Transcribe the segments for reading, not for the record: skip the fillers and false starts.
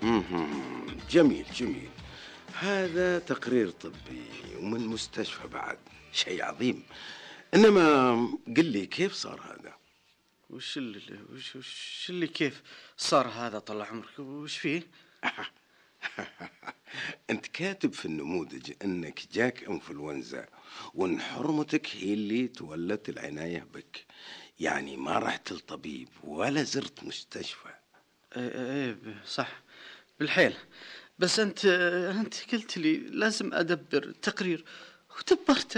جميل جميل. هذا تقرير طبي ومن مستشفى بعد، شيء عظيم. إنما قل لي كيف صار هذا؟ وش اللي كيف صار هذا؟ طلع عمرك وش فيه؟ أنت كاتب في النموذج أنك جاك إنفلونزا، وأن حرمتك هي اللي تولت العناية بك، يعني ما رحت للطبيب ولا زرت مستشفى. ايه صح بالحيل. بس انت قلت لي لازم ادبر تقرير ودبرته.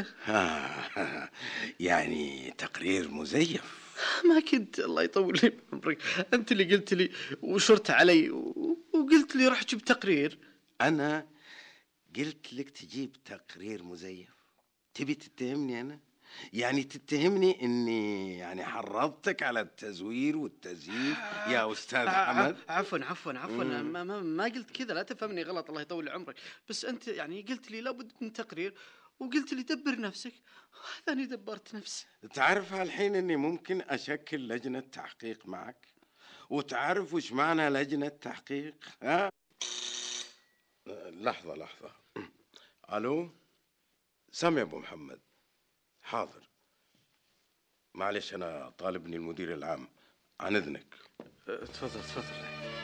يعني تقرير مزيف. ما كنت، الله يطول لي عمرك، انت اللي قلت لي وشرت علي وقلت لي روح جيب تقرير. أنا قلت لك تجيب تقرير مزيف؟ تبي تتهمني أنا؟ يعني تتهمني إني يعني حرضتك على التزوير والتزييف يا أستاذ حمد؟ عفوا ما قلت كذا، لا تفهمني غلط، الله يطول عمرك. بس انت يعني قلت لي لابد من تقرير وقلت لي دبر نفسك، وهذا أنا دبرت نفسي. تعرف هالحين إني ممكن أشكل لجنة تحقيق معك، وتعرف وش معنى لجنة تحقيق؟ ها؟ لحظة لحظة. ألو، سامي أبو محمد. حاضر، معلش أنا طالبني المدير العام، عن إذنك. تفضل.